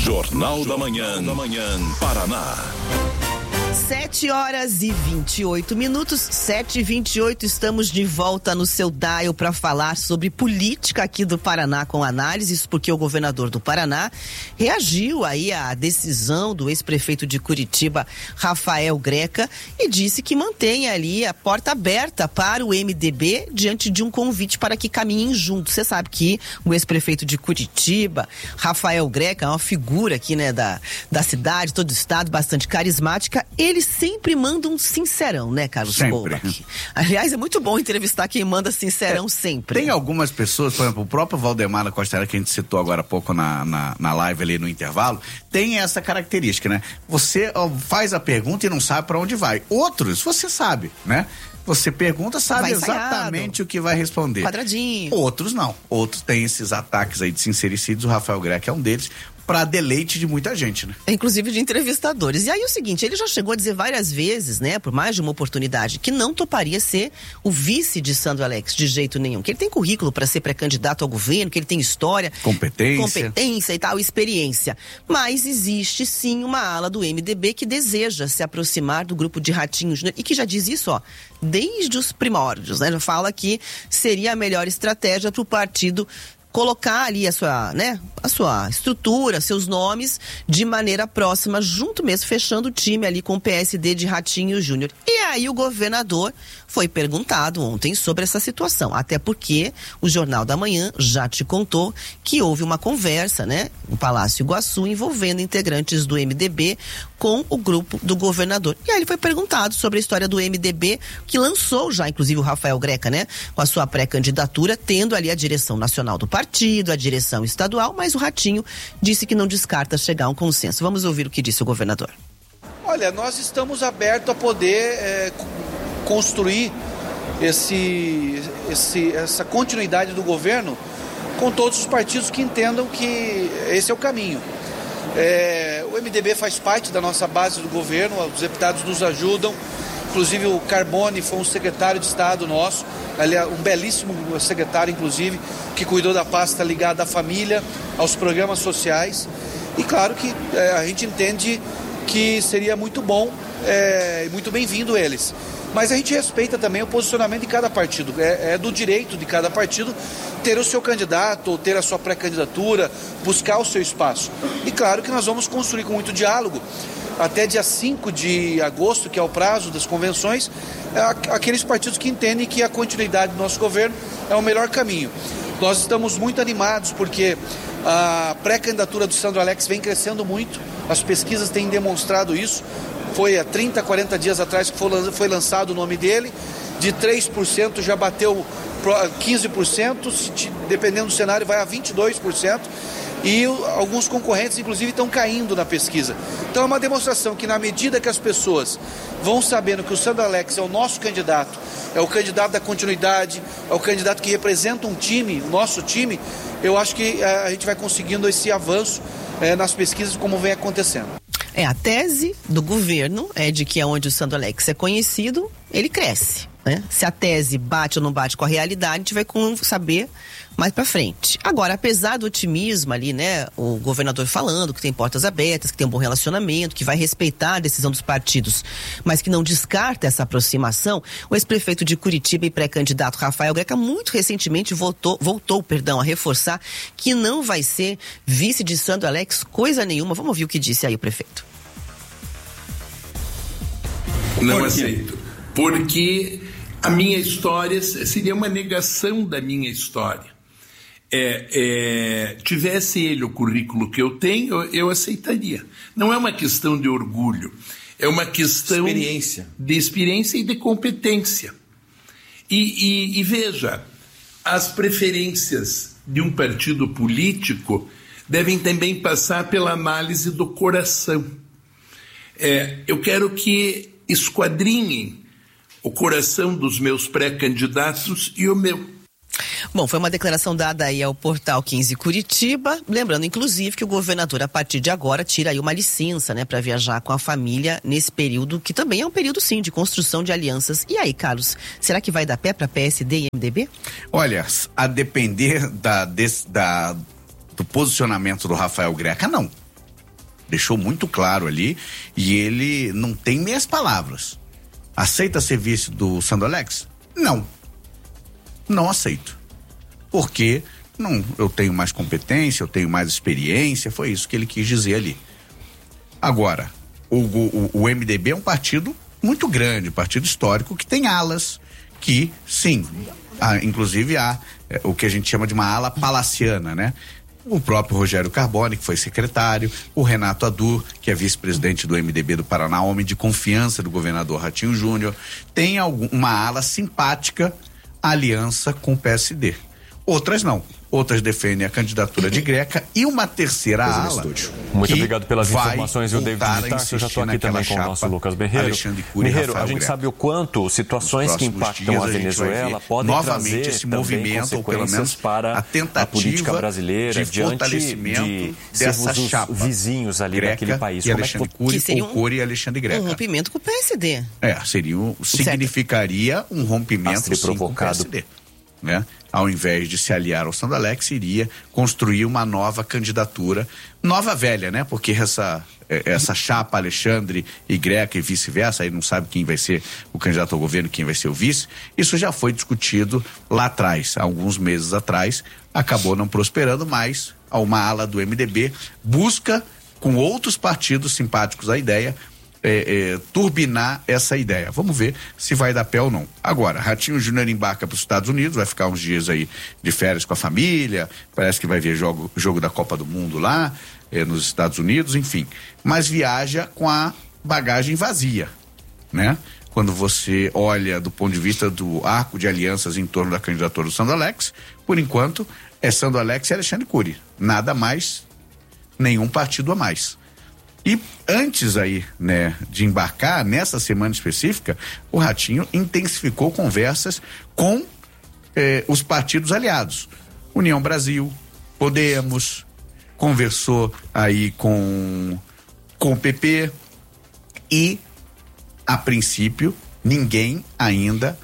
Jornal da Manhã, Paraná. 7h28, 7h28, estamos de volta no seu dial para falar sobre política aqui do Paraná com análises, porque o governador do Paraná reagiu aí à decisão do ex-prefeito de Curitiba, Rafael Greca, e disse que mantém ali a porta aberta para o MDB diante de um convite para que caminhem juntos. Você sabe que o ex-prefeito de Curitiba, Rafael Greca, é uma figura aqui, né, da cidade, todo o estado, bastante carismática. Ele sempre manda um sincerão, né, Carlos Poupa? Aliás, é muito bom entrevistar quem manda sincerão sempre. Tem algumas pessoas, por exemplo, o próprio Valdemar da Costa, que a gente citou agora há pouco na live ali no intervalo, tem essa característica, né? Você faz a pergunta e não sabe para onde vai. Outros, você sabe, né? Você pergunta, sabe exatamente o que vai responder. Quadradinho. Outros não. Outros têm esses ataques aí de sincericídios. O Rafael Greca é um deles, para deleite de muita gente, né? Inclusive de entrevistadores. E aí o seguinte, ele já chegou a dizer várias vezes, né, por mais de uma oportunidade, que não toparia ser o vice de Sandro Alex, de jeito nenhum. Que ele tem currículo para ser pré-candidato ao governo, que ele tem história, competência e tal, experiência. Mas existe sim uma ala do MDB que deseja se aproximar do grupo de Ratinho Júnior e que já diz isso, ó, desde os primórdios, né? Já fala que seria a melhor estratégia para o partido colocar ali a sua estrutura, seus nomes de maneira próxima, junto mesmo, fechando o time ali com o PSD de Ratinho Júnior. E aí o governador foi perguntado ontem sobre essa situação, até porque o Jornal da Manhã já te contou que houve uma conversa, né, no Palácio Iguaçu, envolvendo integrantes do MDB com o grupo do governador. E aí ele foi perguntado sobre a história do MDB, que lançou já, inclusive, o Rafael Greca, né, com a sua pré-candidatura, tendo ali a direção nacional do partido, a direção estadual, mas o Ratinho disse que não descarta chegar a um consenso. Vamos ouvir o que disse o governador. Olha, nós estamos abertos a poder construir essa continuidade do governo com todos os partidos que entendam que esse é o caminho. O MDB faz parte da nossa base do governo, os deputados nos ajudam, inclusive o Carbone foi um secretário de Estado nosso, um belíssimo secretário, inclusive, que cuidou da pasta ligada à família, aos programas sociais. E claro que a gente entende que seria muito bom e muito bem-vindo eles. Mas a gente respeita também o posicionamento de cada partido. É do direito de cada partido ter o seu candidato, ou ter a sua pré-candidatura, buscar o seu espaço. E claro que nós vamos construir com muito diálogo, até dia 5 de agosto, que é o prazo das convenções, aqueles partidos que entendem que a continuidade do nosso governo é o melhor caminho. Nós estamos muito animados porque a pré-candidatura do Sandro Alex vem crescendo muito, as pesquisas têm demonstrado isso. Foi há 30, 40 dias atrás que foi lançado o nome dele, de 3% já bateu 15%, dependendo do cenário vai a 22%, e alguns concorrentes inclusive estão caindo na pesquisa. Então é uma demonstração que na medida que as pessoas vão sabendo que o Sandro Alex é o nosso candidato, é o candidato da continuidade, é o candidato que representa um time, o nosso time, eu acho que a gente vai conseguindo esse avanço nas pesquisas como vem acontecendo. A tese do governo é de que onde o Sandro Alex é conhecido, ele cresce, né? Se a tese bate ou não bate com a realidade, a gente vai saber mais pra frente. Agora, apesar do otimismo ali, né, o governador falando que tem portas abertas, que tem um bom relacionamento, que vai respeitar a decisão dos partidos, mas que não descarta essa aproximação, o ex-prefeito de Curitiba e pré-candidato Rafael Greca muito recentemente voltou a reforçar que não vai ser vice de Sandro Alex coisa nenhuma. Vamos ouvir o que disse aí o prefeito. Não aceito, porque a minha história seria uma negação da minha história. Tivesse ele o currículo que eu tenho, eu aceitaria. Não é uma questão de orgulho, é uma questão de experiência e de competência. E veja, as preferências de um partido político devem também passar pela análise do coração. Eu quero que esquadrinhem o coração dos meus pré-candidatos e o meu. Bom, foi uma declaração dada aí ao Portal 15 Curitiba, lembrando inclusive que o governador a partir de agora tira aí uma licença, né, para viajar com a família nesse período, que também é um período sim de construção de alianças. E aí, Carlos, será que vai dar pé para PSD e MDB? Olha, a depender do posicionamento do Rafael Greca, não. Deixou muito claro ali, e ele não tem meias palavras. Aceita ser vice do Sandro Alex? Não aceito. Porque eu tenho mais competência, eu tenho mais experiência, foi isso que ele quis dizer ali. Agora, o MDB é um partido muito grande, partido histórico, que tem alas, que sim, inclusive há o que a gente chama de uma ala palaciana, né? O próprio Rogério Carbone, que foi secretário, o Renato Adur, que é vice-presidente do MDB do Paraná, homem de confiança do governador Ratinho Júnior, tem uma ala simpática, aliança com o PSD. Outras não. Outras defendem a candidatura de Greca e uma terceira ala. Muito obrigado pelas informações, o David Vitácio. Eu já estou aqui também com o nosso Lucas Berreiro. Berreiro, a gente sabe o quanto situações que impactam a Venezuela podem trazer esse movimento, ou pelo menos para a política brasileira, de fortalecimento dessa chapa vizinhos ali daquele país. E Alexandre Cury, ou Cury e Alexandre Greca. Um rompimento com o PSD. Significaria um rompimento sim, com o PSD. Né? Ao invés de se aliar ao Sandro Alex, iria construir uma nova candidatura, nova velha, né? Porque essa chapa Alexandre e Greca e vice-versa, aí não sabe quem vai ser o candidato ao governo, quem vai ser o vice, isso já foi discutido lá atrás, alguns meses atrás, acabou não prosperando, mas uma ala do MDB busca, com outros partidos simpáticos à ideia, turbinar essa ideia. Vamos ver se vai dar pé ou não. Agora, Ratinho Júnior embarca para os Estados Unidos, vai ficar uns dias aí de férias com a família, parece que vai ver jogo da Copa do Mundo lá, nos Estados Unidos, enfim. Mas viaja com a bagagem vazia, né? Quando você olha do ponto de vista do arco de alianças em torno da candidatura do Sandro Alex, por enquanto é Sandro Alex e Alexandre Cury. Nada mais, nenhum partido a mais. E antes aí, né, de embarcar, nessa semana específica, o Ratinho intensificou conversas com os partidos aliados. União Brasil, Podemos, conversou aí com o PP e, a princípio, ninguém ainda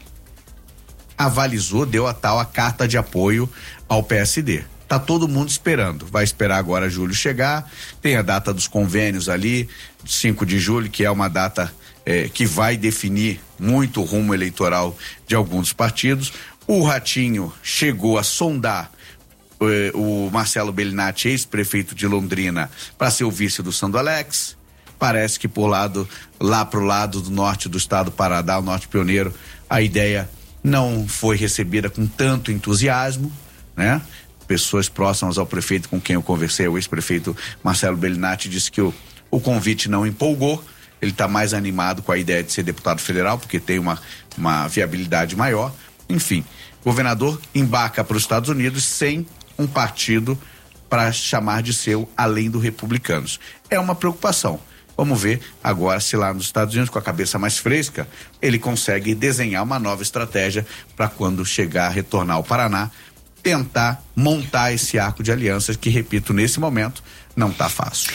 avalizou, deu a carta de apoio ao PSD. Tá todo mundo esperando, vai esperar agora julho chegar, tem a data dos convênios ali, 5 de julho, que é uma data que vai definir muito o rumo eleitoral de alguns dos partidos. O Ratinho chegou a sondar o Marcelo Bellinati, ex-prefeito de Londrina, para ser o vice do Sandro Alex. Parece que lá pro lado do norte do estado do Paraná, o norte pioneiro, a ideia não foi recebida com tanto entusiasmo, né? Pessoas próximas ao prefeito com quem eu conversei, o ex-prefeito Marcelo Bellinati, disse que o convite não empolgou. Ele está mais animado com a ideia de ser deputado federal, porque tem uma viabilidade maior. Enfim, o governador embarca para os Estados Unidos sem um partido para chamar de seu, além do Republicanos. É uma preocupação. Vamos ver agora se lá nos Estados Unidos, com a cabeça mais fresca, ele consegue desenhar uma nova estratégia para quando chegar a retornar ao Paraná, tentar montar esse arco de alianças que, repito, nesse momento não tá fácil.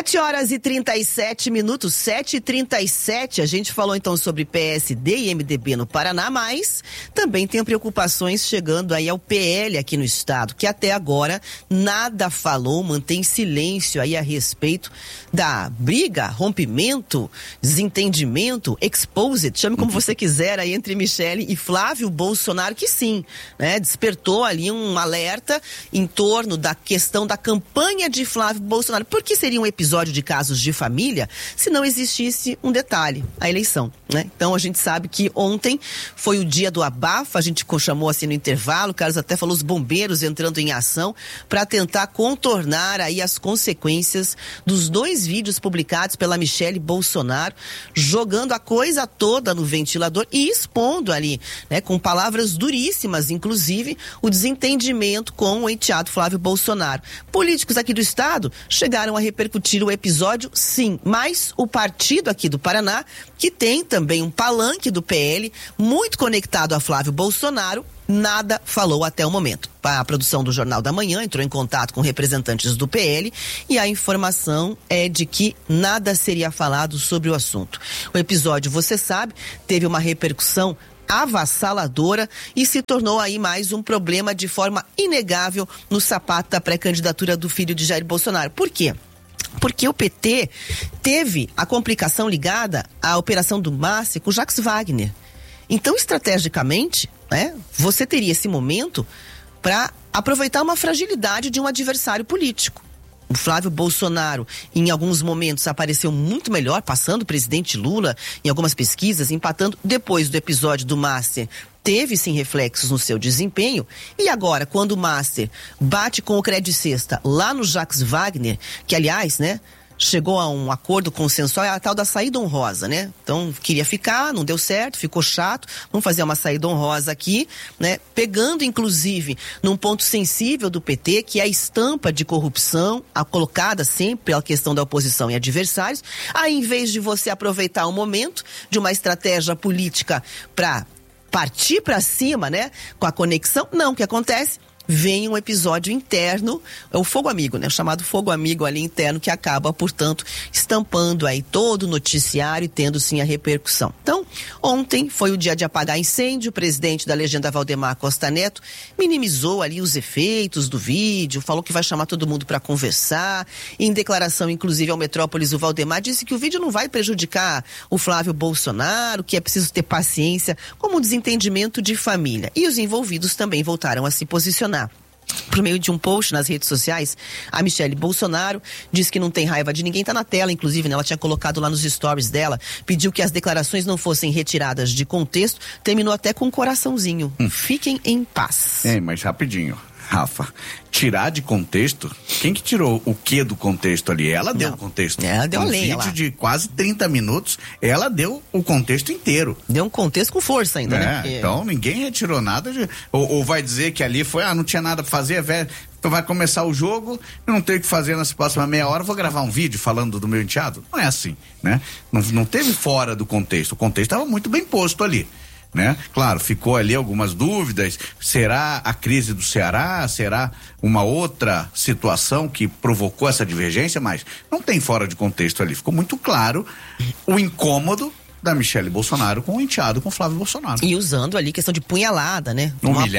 7h37, 7h37, a gente falou então sobre PSD e MDB no Paraná, mas também tem preocupações chegando aí ao PL aqui no estado, que até agora nada falou, mantém silêncio aí a respeito da briga, rompimento, desentendimento, exposed, chame como você quiser aí, entre Michele e Flávio Bolsonaro, que sim, né, despertou ali um alerta em torno da questão da campanha de Flávio Bolsonaro. Por que seria um episódio de casos de família se não existisse um detalhe, a eleição, né? Então a gente sabe que ontem foi o dia do abafa, a gente chamou assim no intervalo, o Carlos até falou os bombeiros entrando em ação para tentar contornar aí as consequências dos 2 vídeos publicados pela Michele Bolsonaro, jogando a coisa toda no ventilador e expondo ali, né, com palavras duríssimas, inclusive, o desentendimento com o enteado Flávio Bolsonaro. Políticos aqui do estado chegaram a repercutir o episódio, sim, mas o partido aqui do Paraná, que tem também um palanque do PL, muito conectado a Flávio Bolsonaro, nada falou até o momento. A produção do Jornal da Manhã entrou em contato com representantes do PL e a informação é de que nada seria falado sobre o assunto. O episódio, você sabe, teve uma repercussão avassaladora e se tornou aí mais um problema de forma inegável no sapato da pré-candidatura do filho de Jair Bolsonaro. Por quê? Porque o PT teve a complicação ligada à operação do Márcio com o Jacques Wagner. Então, estrategicamente, né, você teria esse momento para aproveitar uma fragilidade de um adversário político. O Flávio Bolsonaro, em alguns momentos, apareceu muito melhor, passando o presidente Lula em algumas pesquisas, empatando. Depois do episódio do Master, teve sim reflexos no seu desempenho. E agora, quando o Master bate com o Credit Sexta lá no Jacques Wagner, que aliás, né, chegou a um acordo consensual, é a tal da saída honrosa, né? Então, queria ficar, não deu certo, ficou chato, vamos fazer uma saída honrosa aqui, né? Pegando, inclusive, num ponto sensível do PT, que é a estampa de corrupção, a colocada sempre pela questão da oposição e adversários. Aí, em vez de você aproveitar o momento de uma estratégia política para partir para cima, né? Com a conexão, não, o que acontece? Vem um episódio interno, é o fogo amigo, né? O chamado fogo amigo ali interno, que acaba, portanto, estampando aí todo o noticiário e tendo sim a repercussão. Então, ontem foi o dia de apagar incêndio. O presidente da legenda, Valdemar Costa Neto, minimizou ali os efeitos do vídeo, falou que vai chamar todo mundo para conversar. Em declaração, inclusive, ao Metrópolis, o Valdemar disse que o vídeo não vai prejudicar o Flávio Bolsonaro, que é preciso ter paciência, como um desentendimento de família. E os envolvidos também voltaram a se posicionar. Por meio de um post nas redes sociais, a Michele Bolsonaro diz que não tem raiva de ninguém, tá na tela, inclusive, né? Ela tinha colocado lá nos stories dela, pediu que as declarações não fossem retiradas de contexto, terminou até com um coraçãozinho. Fiquem em paz. Mas rapidinho, Rafa, tirar de contexto, quem que tirou o que do contexto ali? Ela deu o contexto. Ela deu a lenha lá. Um vídeo de quase 30 minutos, ela deu o contexto inteiro. Deu um contexto com força ainda, né? Então ninguém retirou nada ou vai dizer que ali foi, não tinha nada pra fazer, velho. Então vai começar o jogo, eu não tenho o que fazer nessa próxima meia hora, vou gravar um vídeo falando do meu enteado. Não é assim, né? Não teve fora do contexto, o contexto estava muito bem posto ali, né? Claro, ficou ali algumas dúvidas, será a crise do Ceará, será uma outra situação que provocou essa divergência, mas não tem fora de contexto ali, ficou muito claro o incômodo da Michele Bolsonaro com o enteado, com o Flávio Bolsonaro. E usando ali questão de punhalada, né?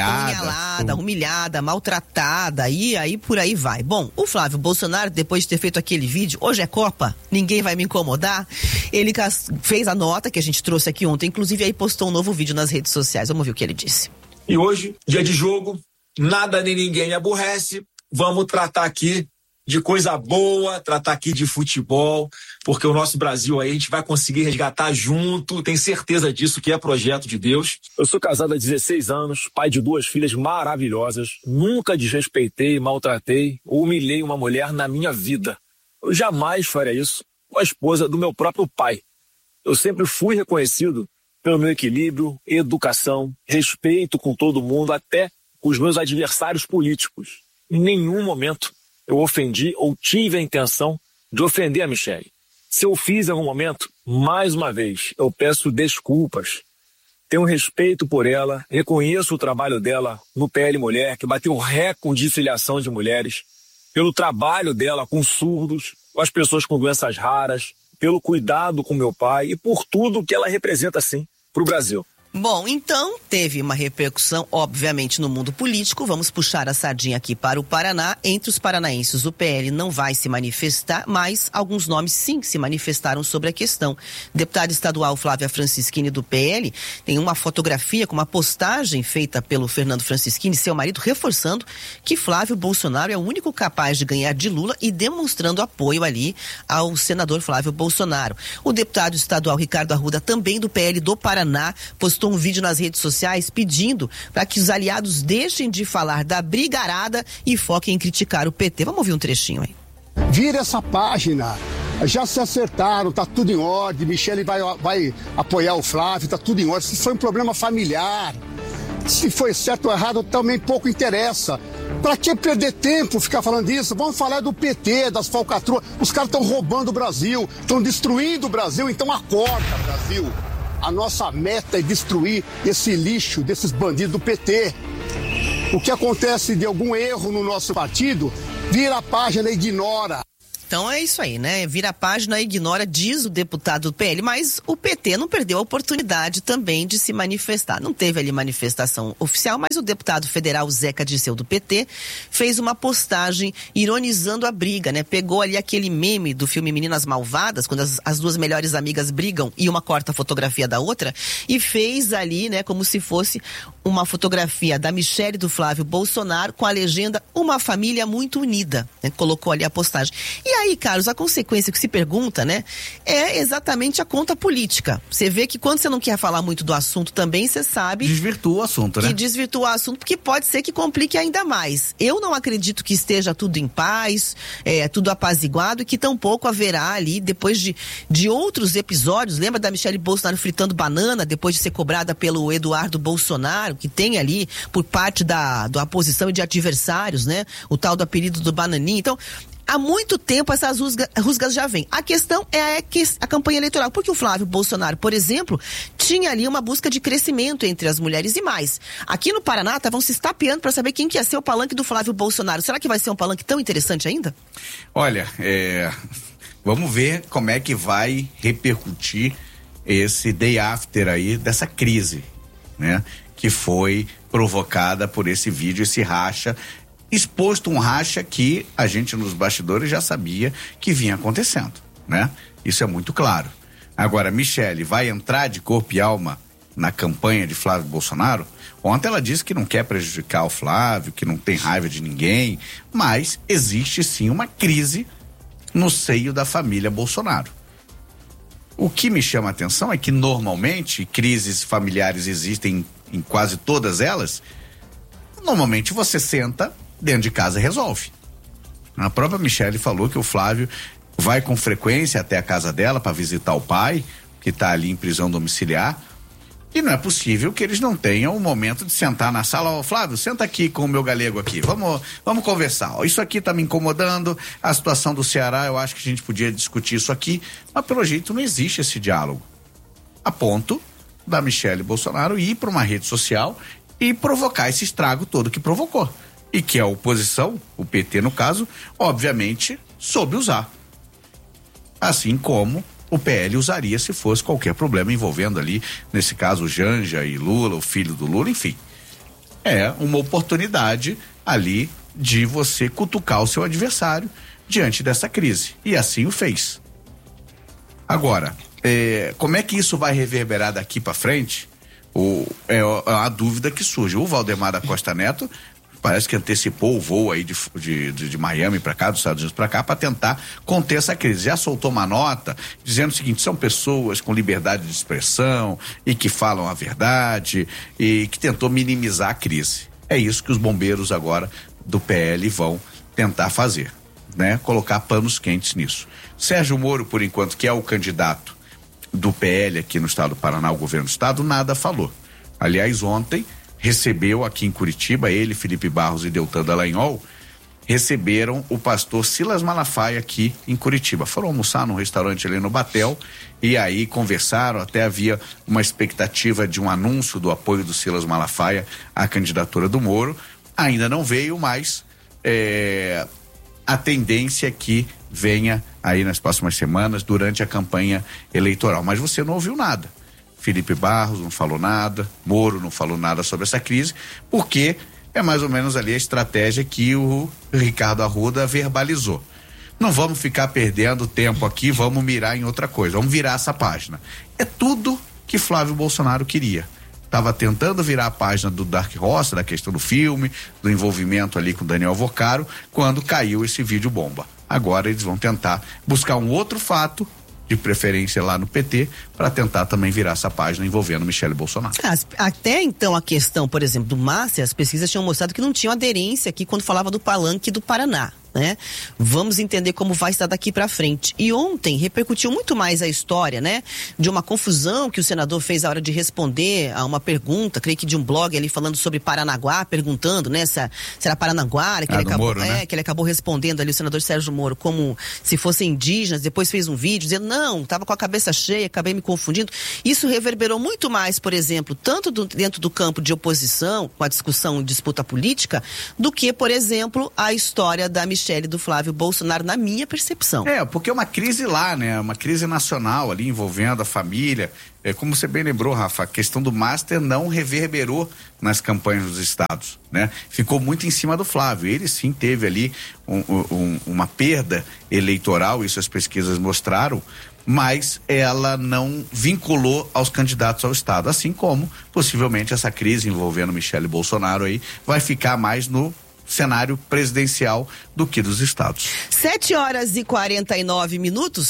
Humilhada, maltratada, e aí por aí vai. Bom, o Flávio Bolsonaro, depois de ter feito aquele vídeo, hoje é Copa, ninguém vai me incomodar, ele fez a nota que a gente trouxe aqui ontem, inclusive aí postou um novo vídeo nas redes sociais. Vamos ver o que ele disse. E hoje, dia de jogo, nada nem ninguém me aborrece, vamos tratar aqui de coisa boa, tratar aqui de futebol, porque o nosso Brasil aí a gente vai conseguir resgatar junto, tenho certeza disso, que é projeto de Deus. Eu sou casado há 16 anos, pai de 2 filhas maravilhosas, nunca desrespeitei, maltratei ou humilhei uma mulher na minha vida. Eu jamais faria isso com a esposa do meu próprio pai. Eu sempre fui reconhecido pelo meu equilíbrio, educação, respeito com todo mundo, até com os meus adversários políticos. Em nenhum momento eu ofendi ou tive a intenção de ofender a Michele. Se eu fiz em algum momento, mais uma vez, eu peço desculpas. Tenho respeito por ela, reconheço o trabalho dela no PL Mulher, que bateu recorde de filiação de mulheres, pelo trabalho dela com surdos, com as pessoas com doenças raras, pelo cuidado com meu pai e por tudo que ela representa, sim, para o Brasil. Bom, então teve uma repercussão, obviamente, no mundo político. Vamos puxar a sardinha aqui para o Paraná. Entre os paranaenses, o PL não vai se manifestar, mas alguns nomes sim se manifestaram sobre a questão. Deputada estadual Flávia Francischini, do PL, tem uma fotografia com uma postagem feita pelo Fernando Francischini, seu marido, reforçando que Flávio Bolsonaro é o único capaz de ganhar de Lula e demonstrando apoio ali ao senador Flávio Bolsonaro. O deputado estadual Ricardo Arruda, também do PL do Paraná, postou um vídeo nas redes sociais pedindo para que os aliados deixem de falar da brigarada e foquem em criticar o PT. Vamos ouvir um trechinho aí. Vira essa página, já se acertaram, tá tudo em ordem, Michele vai apoiar o Flávio, tá tudo em ordem. Se foi um problema familiar, se foi certo ou errado, também pouco interessa. Pra que perder tempo ficar falando disso? Vamos falar do PT, das falcatruas. Os caras estão roubando o Brasil, estão destruindo o Brasil, então acorda, Brasil. A nossa meta é destruir esse lixo desses bandidos do PT. O que acontece de algum erro no nosso partido, vira a página e ignora. então é isso aí, né? Vira a página, ignora, diz o deputado do PL, mas o PT não perdeu a oportunidade também de se manifestar. Não teve ali manifestação oficial, mas o deputado federal Zeca Dirceu do PT fez uma postagem ironizando a briga, né? Pegou ali aquele meme do filme Meninas Malvadas, quando as duas melhores amigas brigam e uma corta a fotografia da outra, e fez ali, né, como se fosse uma fotografia da Michelle e do Flávio Bolsonaro com a legenda "Uma família muito unida", né? Colocou ali a postagem. E aí, Carlos, a consequência que se pergunta, né, é exatamente a conta política. Você vê que quando você não quer falar muito do assunto também, você sabe... Desvirtua o assunto, né? Que desvirtua o assunto, porque pode ser que complique ainda mais. Eu não acredito que esteja tudo em paz, tudo apaziguado, e que tampouco haverá ali, depois de outros episódios, lembra da Michelle Bolsonaro fritando banana, depois de ser cobrada pelo Eduardo Bolsonaro, que tem ali, por parte da oposição e de adversários, né, o tal do apelido do Bananinha. Então, há muito tempo essas rusgas já vêm. A questão é a campanha eleitoral, porque o Flávio Bolsonaro, por exemplo, tinha ali uma busca de crescimento entre as mulheres e mais. Aqui no Paraná estavam se estapeando para saber quem que ia ser o palanque do Flávio Bolsonaro. Será que vai ser um palanque tão interessante ainda? Olha, vamos ver como é que vai repercutir esse day after aí dessa crise, né? Que foi provocada por esse vídeo, esse racha, exposto um racha que a gente nos bastidores já sabia que vinha acontecendo, né? Isso é muito claro. Agora, Michelle vai entrar de corpo e alma na campanha de Flávio Bolsonaro? Ontem ela disse que não quer prejudicar o Flávio, que não tem raiva de ninguém, mas existe sim uma crise no seio da família Bolsonaro. O que me chama a atenção é que normalmente crises familiares existem em quase todas elas. Normalmente você senta dentro de casa e resolve. A própria Michelle falou que o Flávio vai com frequência até a casa dela para visitar o pai, que está ali em prisão domiciliar, e não é possível que eles não tenham um momento de sentar na sala. Ó, Flávio, senta aqui com o meu galego aqui, vamos conversar. Ó, isso aqui tá me incomodando, a situação do Ceará, eu acho que a gente podia discutir isso aqui, mas pelo jeito não existe esse diálogo. A ponto da Michelle Bolsonaro ir para uma rede social e provocar esse estrago todo que provocou. E que a oposição, o PT no caso, obviamente soube usar. Assim como o PL usaria se fosse qualquer problema envolvendo ali, nesse caso, Janja e Lula, o filho do Lula, enfim. É uma oportunidade ali de você cutucar o seu adversário diante dessa crise. E assim o fez. Agora, como é que isso vai reverberar daqui para frente? É a dúvida que surge. O Valdemar da Costa Neto parece que antecipou o voo aí de Miami para cá, dos Estados Unidos para cá, para tentar conter essa crise. Já soltou uma nota dizendo o seguinte: são pessoas com liberdade de expressão e que falam a verdade, e que tentou minimizar a crise. É isso que os bombeiros agora do PL vão tentar fazer, né? Colocar panos quentes nisso. Sérgio Moro, por enquanto, que é o candidato do PL aqui no estado do Paraná, o governo do estado, nada falou. Aliás, ontem recebeu aqui em Curitiba, ele, Felipe Barros e Deltan Dallagnol, receberam o pastor Silas Malafaia aqui em Curitiba. Foram almoçar num restaurante ali no Batel e aí conversaram, até havia uma expectativa de um anúncio do apoio do Silas Malafaia à candidatura do Moro. Ainda não veio, mas a tendência é que venha aí nas próximas semanas, durante a campanha eleitoral. Mas você não ouviu nada. Felipe Barros não falou nada, Moro não falou nada sobre essa crise, porque é mais ou menos ali a estratégia que o Ricardo Arruda verbalizou. Não vamos ficar perdendo tempo aqui, vamos mirar em outra coisa, vamos virar essa página. É tudo que Flávio Bolsonaro queria. Estava tentando virar a página do Dark Horse, da questão do filme, do envolvimento ali com Daniel Vocaro, quando caiu esse vídeo bomba. Agora eles vão tentar buscar um outro fato, de preferência lá no PT, para tentar também virar essa página envolvendo Michelle Bolsonaro. Até então a questão, por exemplo, do Márcia, as pesquisas tinham mostrado que não tinha aderência aqui quando falava do palanque do Paraná, né? Vamos entender como vai estar daqui para frente. E ontem repercutiu muito mais a história, né? De uma confusão que o senador fez à hora de responder a uma pergunta, creio que de um blog ali falando sobre Paranaguá, perguntando, né? Se era Paranaguá, que ele acabou, Moro, né? Que ele acabou respondendo ali, o senador Sérgio Moro, como se fossem indígenas. Depois fez um vídeo dizendo, não, tava com a cabeça cheia, acabei me confundindo. Isso reverberou muito mais, por exemplo, tanto dentro do campo de oposição, com a discussão e disputa política, do que, por exemplo, a história da Michelle Michele do Flávio Bolsonaro, na minha percepção. Porque é uma crise lá, né? Uma crise nacional ali envolvendo a família. Como você bem lembrou, Rafa, a questão do Master não reverberou nas campanhas dos estados, né? Ficou muito em cima do Flávio. Ele sim teve ali uma perda eleitoral, isso as pesquisas mostraram, mas ela não vinculou aos candidatos ao estado, assim como possivelmente essa crise envolvendo Michele Bolsonaro aí vai ficar mais no cenário presidencial do que dos estados. 7h49,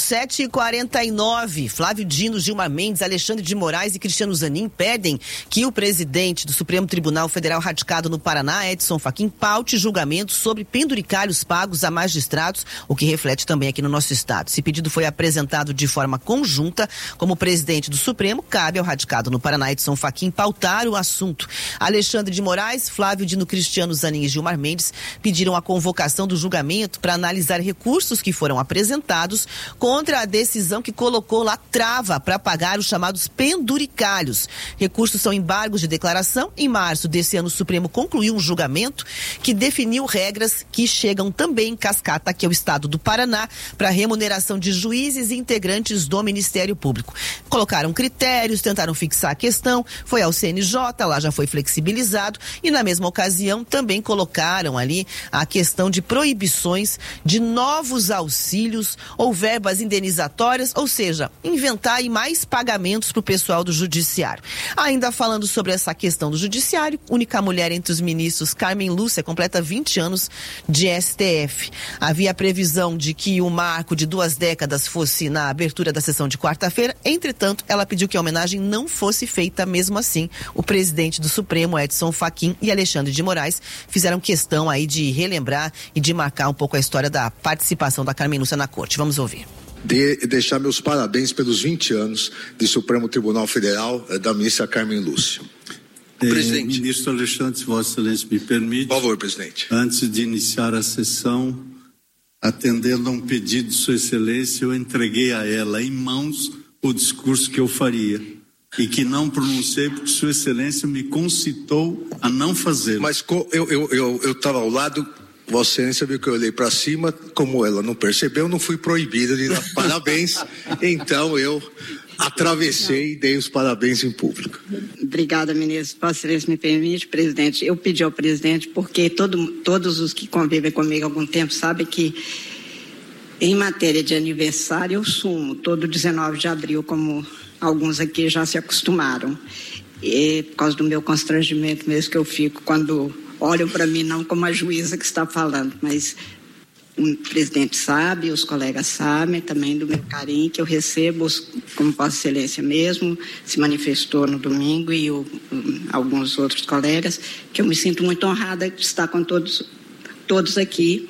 7h49. Flávio Dino, Gilmar Mendes, Alexandre de Moraes e Cristiano Zanin pedem que o presidente do Supremo Tribunal Federal radicado no Paraná, Edson Fachin, paute julgamento sobre penduricalhos pagos a magistrados, o que reflete também aqui no nosso estado. Esse pedido foi apresentado de forma conjunta. Como presidente do Supremo, cabe ao radicado no Paraná, Edson Fachin, pautar o assunto. Alexandre de Moraes, Flávio Dino, Cristiano Zanin e Gilmar Mendes pediram a convocação do julgamento para analisar recursos que foram apresentados contra a decisão que colocou lá trava para pagar os chamados penduricalhos. Recursos são embargos de declaração. Em março desse ano, o Supremo concluiu um julgamento que definiu regras que chegam também em cascata aqui ao estado do Paraná para remuneração de juízes e integrantes do Ministério Público. Colocaram critérios, tentaram fixar a questão, foi ao CNJ, lá já foi flexibilizado e na mesma ocasião também colocaram ali a questão de proibições de novos auxílios ou verbas indenizatórias, ou seja, inventar aí mais pagamentos para o pessoal do judiciário. Ainda falando sobre essa questão do judiciário, única mulher entre os ministros, Carmen Lúcia, completa 20 anos de STF. Havia a previsão de que o marco de 2 décadas fosse na abertura da sessão de quarta-feira, entretanto, ela pediu que a homenagem não fosse feita mesmo assim. O presidente do Supremo, Edson Fachin, e Alexandre de Moraes fizeram questão aí de relembrar e de marcar um pouco a história da participação da Carmen Lúcia na corte. Vamos ouvir. Deixar meus parabéns pelos 20 anos de Supremo Tribunal Federal da ministra Carmen Lúcia. Presidente. Ministro Alexandre, se Vossa Excelência me permite. Por favor, presidente. Antes de iniciar a sessão, atendendo a um pedido de Sua Excelência, eu entreguei a ela em mãos o discurso que eu faria. E que não pronunciei porque Sua Excelência me concitou a não fazer. Mas eu estava ao lado, Vossa Excelência viu que eu olhei para cima, como ela não percebeu, não fui proibido de dar parabéns, então eu atravessei e dei os parabéns em público. Obrigada, ministro. Vossa Excelência me permite, presidente, eu pedi ao presidente porque todos os que convivem comigo há algum tempo sabem que em matéria de aniversário eu sumo todo 19 de abril, como alguns aqui já se acostumaram. E por causa do meu constrangimento mesmo que eu fico quando olham para mim, não como a juíza que está falando, mas o presidente sabe, os colegas sabem também do meu carinho que eu recebo, como Vossa Excelência mesmo se manifestou no domingo e alguns outros colegas, que eu me sinto muito honrada de estar com todos aqui.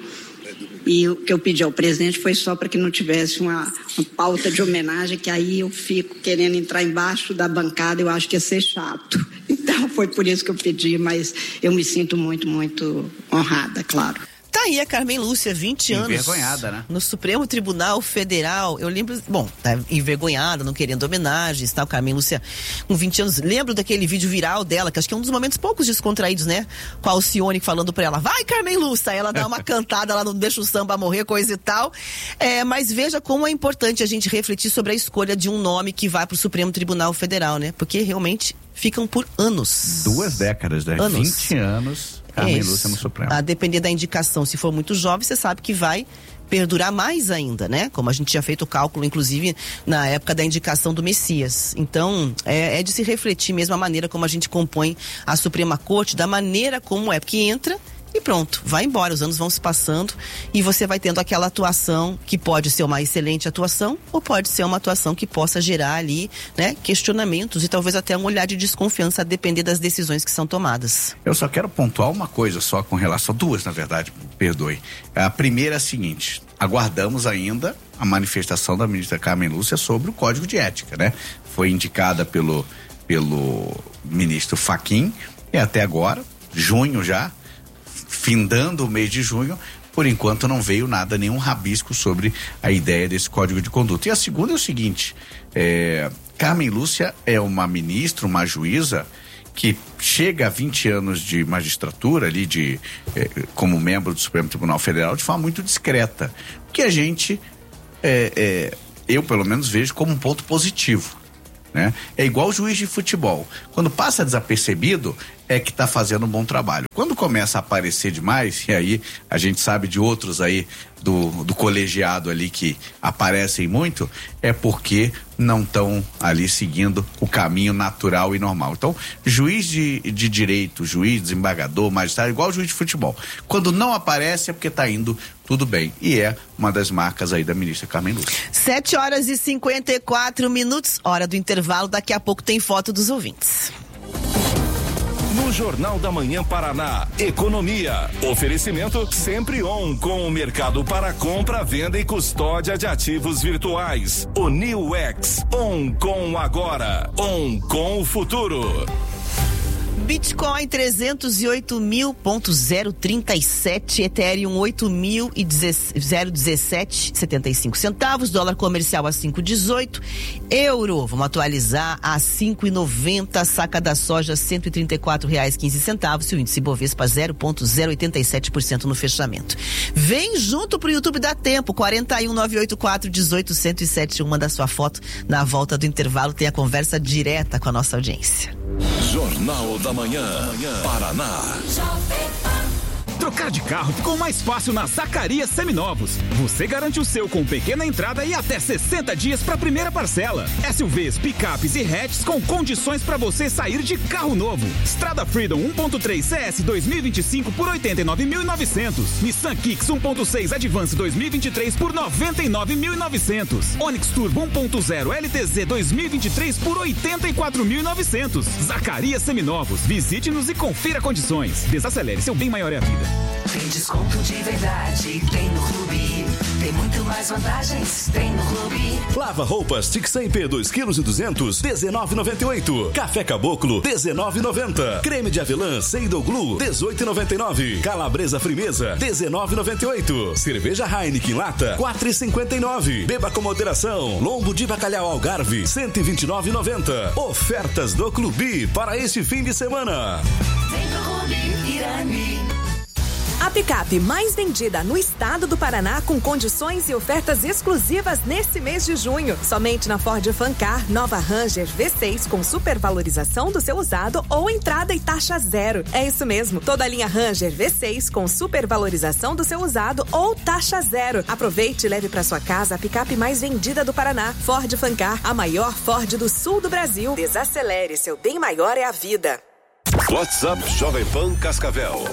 E o que eu pedi ao presidente foi só para que não tivesse uma pauta de homenagem, que aí eu fico querendo entrar embaixo da bancada, eu acho que ia ser chato. Então foi por isso que eu pedi, mas eu me sinto muito, muito honrada, claro. Tá aí a Carmen Lúcia, 20 anos. Envergonhada, né? No Supremo Tribunal Federal. Eu lembro, tá envergonhada, não querendo homenagens, tal. Carmen Lúcia, com 20 anos. Lembro daquele vídeo viral dela, que acho que é um dos momentos poucos descontraídos, né? Com a Alcione falando pra ela, vai Carmen Lúcia! Ela dá uma cantada, ela não deixa o samba morrer, coisa e tal. Mas veja como é importante a gente refletir sobre a escolha de um nome que vai pro Supremo Tribunal Federal, né? Porque realmente ficam por anos. 2 décadas, né? Anos. 20 anos. Carmen Lúcia no Supremo. A depender da indicação, se for muito jovem, você sabe que vai perdurar mais ainda, né? Como a gente tinha feito o cálculo, inclusive, na época da indicação do Messias. Então, é de se refletir mesmo a maneira como a gente compõe a Suprema Corte, da maneira como é, porque entra e pronto, vai embora, os anos vão se passando e você vai tendo aquela atuação que pode ser uma excelente atuação ou pode ser uma atuação que possa gerar ali, né, questionamentos e talvez até um olhar de desconfiança a depender das decisões que são tomadas. Eu só quero pontuar uma coisa só com relação, 2 na verdade, perdoe. A primeira é a seguinte, aguardamos ainda a manifestação da ministra Carmen Lúcia sobre o Código de Ética, né? Foi indicada pelo ministro Fachin e até agora, junho já, findando o mês de junho, por enquanto não veio nada, nenhum rabisco sobre a ideia desse código de conduta. E a segunda é o seguinte, Carmen Lúcia é uma ministra, uma juíza que chega a 20 anos de magistratura ali, como membro do Supremo Tribunal Federal, de forma muito discreta. Que a gente, eu pelo menos vejo como um ponto positivo. Né? É igual o juiz de futebol. Quando passa desapercebido, é que está fazendo um bom trabalho. Quando começa a aparecer demais, e aí a gente sabe de outros aí do colegiado ali que aparecem muito, é porque não estão ali seguindo o caminho natural e normal. Então, juiz de direito, juiz, desembargador, magistrado, igual juiz de futebol. Quando não aparece é porque está indo tudo bem. E é uma das marcas aí da ministra Carmen Lúcia. 7h54, hora do intervalo. Daqui a pouco tem foto dos ouvintes. No Jornal da Manhã Paraná, economia. Oferecimento sempre on com o mercado para compra, venda e custódia de ativos virtuais. O New X, on com agora, on com o futuro. Bitcoin 308.037, Ethereum 8.017,75 centavos, dólar comercial a 5,18, euro, vamos atualizar, a 5,90, saca da soja R$134,15 e o índice Bovespa 0,087% no fechamento. Vem junto pro YouTube, dá tempo, 41-984-18-1007, manda sua foto na volta do intervalo, tem a conversa direta com a nossa audiência. Jornal da Manhã, Paraná. Trocar de carro ficou mais fácil na Zacarias Seminovos. Você garante o seu com pequena entrada e até 60 dias para a primeira parcela. SUVs, picapes e hatches com condições para você sair de carro novo. Strada Freedom 1.3 CS 2025 por 89.900. Nissan Kicks 1.6 Advance 2023 por 99.900. Onix Turbo 1.0 LTZ 2023 por 84.900. Zacarias Seminovos. Visite-nos e confira condições. Desacelere, seu bem maior é a vida. Tem desconto de verdade, tem no Clube. Tem muito mais vantagens, tem no Clube. Lava roupas Tixan-P 2 kg e 200, R$19,98. Café Caboclo, R$19,90. Creme de avelã Seidel Glue, R$18,99. Calabresa Frimeza, R$19,98. Cerveja Heineken Lata, R$4,59. Beba com moderação. Lombo de bacalhau Algarve, R$129,90. Ofertas do Clube para este fim de semana. Vem pro Clube Irani. A picape mais vendida no estado do Paraná com condições e ofertas exclusivas nesse mês de junho. Somente na Ford Fancar, nova Ranger V6 com supervalorização do seu usado ou entrada e taxa zero. É isso mesmo, toda a linha Ranger V6 com supervalorização do seu usado ou taxa zero. Aproveite e leve para sua casa a picape mais vendida do Paraná. Ford Fancar, a maior Ford do sul do Brasil. Desacelere, seu bem maior é a vida. WhatsApp Jovem Pan Cascavel.